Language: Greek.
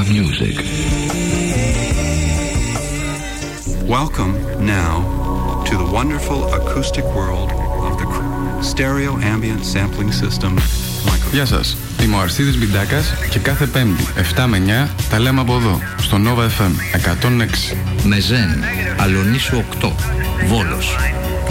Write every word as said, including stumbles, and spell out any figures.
music. Welcome now to the wonderful acoustic world of the stereo ambient sampling system. Γεια σας, είμαι ο Αρσίδης Μπιντάκας και κάθε Πέμπτη εφτά με εννιά τα λέμε από εδώ, στο Nova εφ εμ εκατόν έξι. Μεζέν, Αλονίσου οκτώ, Βόλος.